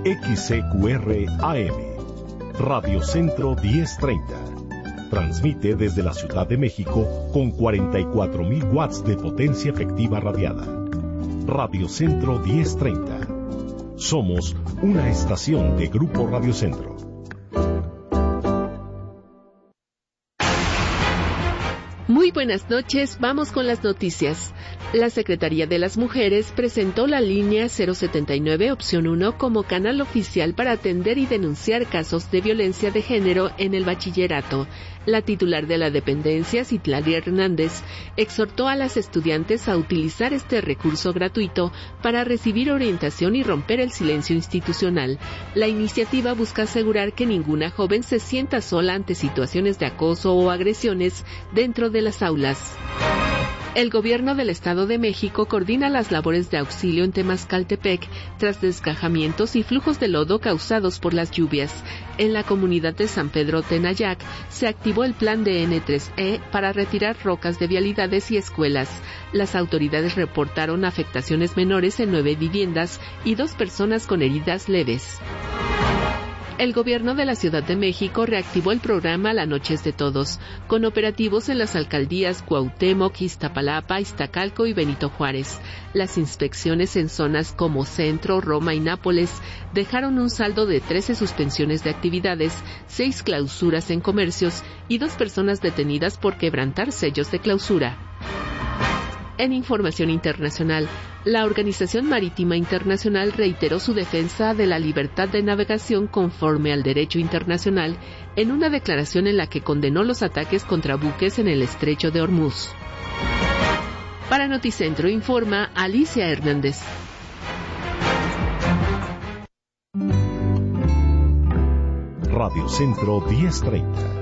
XCQR AM, Radio Centro 1030. Transmite desde la Ciudad de México con 44,000 watts de potencia efectiva radiada. Radio Centro 1030. Somos una estación de Grupo Radio Centro. Muy buenas noches, vamos con las noticias. La Secretaría de las Mujeres presentó la línea 079 opción 1 como canal oficial para atender y denunciar casos de violencia de género en el bachillerato. La titular de la dependencia, Citlali Hernández, exhortó a las estudiantes a utilizar este recurso gratuito para recibir orientación y romper el silencio institucional. La iniciativa busca asegurar que ninguna joven se sienta sola ante situaciones de acoso o agresiones dentro de las aulas. El gobierno del Estado de México coordina las labores de auxilio en Temazcaltepec tras desgajamientos y flujos de lodo causados por las lluvias. En la comunidad de San Pedro Tenayac se activó el plan de N3E para retirar rocas de vialidades y escuelas. Las autoridades reportaron afectaciones menores en 9 viviendas y 2 personas con heridas leves. El gobierno de la Ciudad de México reactivó el programa La Noche es de Todos, con operativos en las alcaldías Cuauhtémoc, Iztapalapa, Iztacalco y Benito Juárez. Las inspecciones en zonas como Centro, Roma y Nápoles dejaron un saldo de 13 suspensiones de actividades, 6 clausuras en comercios y 2 personas detenidas por quebrantar sellos de clausura. En información internacional, la Organización Marítima Internacional reiteró su defensa de la libertad de navegación conforme al derecho internacional en una declaración en la que condenó los ataques contra buques en el estrecho de Hormuz. Para Noticentro informa Alicia Hernández. Radio Centro 1030.